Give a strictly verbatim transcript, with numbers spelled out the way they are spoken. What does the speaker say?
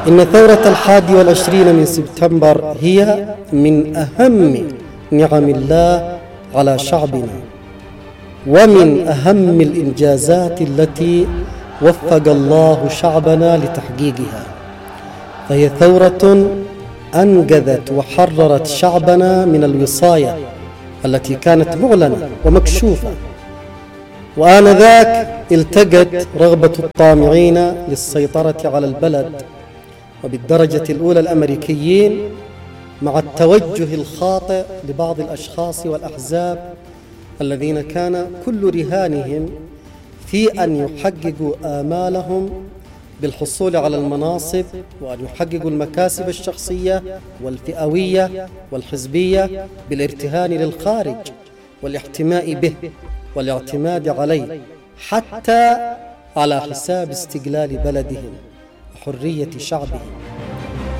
إن ثورة الحادي والعشرين من سبتمبر هي من أهم نعم الله على شعبنا، ومن أهم الإنجازات التي وفق الله شعبنا لتحقيقها، فهي ثورة أنقذت وحررت شعبنا من الوصاية التي كانت معلنة ومكشوفة. وآنذاك التقت رغبة الطامعين للسيطرة على البلد وبالدرجة الأولى الأمريكيين مع التوجه الخاطئ لبعض الأشخاص والأحزاب الذين كان كل رهانهم في أن يحققوا آمالهم بالحصول على المناصب، وأن يحققوا المكاسب الشخصية والفئوية والحزبية بالارتهان للخارج والاحتماء به والاعتماد عليه، حتى على حساب استقلال بلدهم وحرية شعبهم.